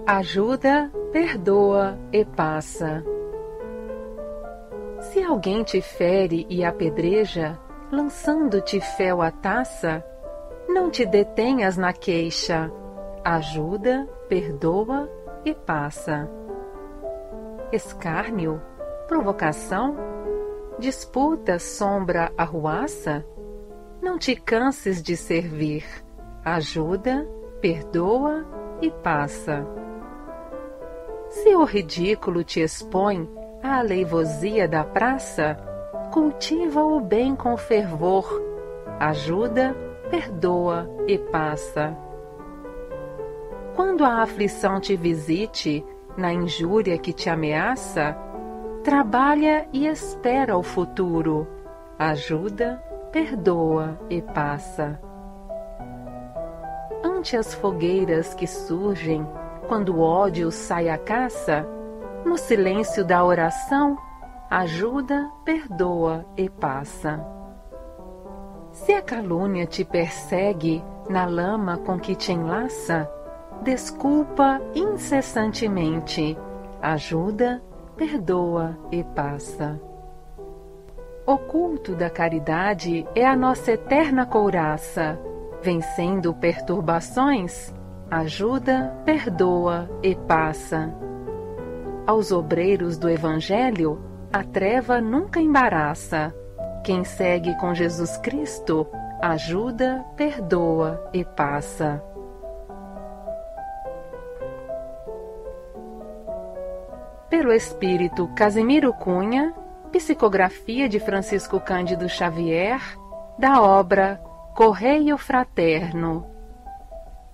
Ajuda, perdoa e passa. Se alguém te fere e apedreja, lançando-te fel à taça, não te detenhas na queixa. Ajuda, perdoa e passa. Escárnio, provocação, disputa, sombra, arruaça? Não te canses de servir. Ajuda, perdoa e passa. Se o ridículo te expõe à aleivosia da praça, cultiva o bem com fervor. Ajuda, perdoa e passa. Quando a aflição te visite, na injúria que te ameaça, trabalha e espera o futuro. Ajuda, perdoa e passa. Ante as fogueiras que surgem, quando o ódio sai à caça, no silêncio da oração, ajuda, perdoa e passa. Se a calúnia te persegue na lama com que te enlaça, desculpa incessantemente, ajuda, perdoa e passa. O culto da caridade é a nossa eterna couraça, vencendo perturbações, ajuda, perdoa e passa. Aos obreiros do Evangelho, a treva nunca embaraça. Quem segue com Jesus Cristo, ajuda, perdoa e passa. Pelo Espírito Casimiro Cunha, psicografia de Francisco Cândido Xavier, da obra Correio Fraterno,